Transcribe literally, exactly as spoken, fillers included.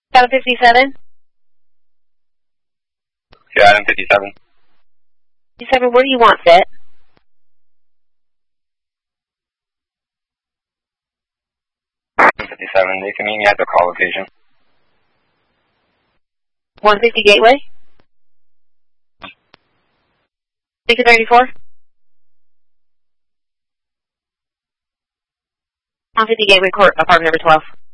seven fifty-seven? Yeah, item fifty-seven. fifty-seven, where do you want fit? fifty-seven, they can meet me at the call location. one fifty Gateway? six thirty-four? one fifty Gateway Court, apartment number twelve.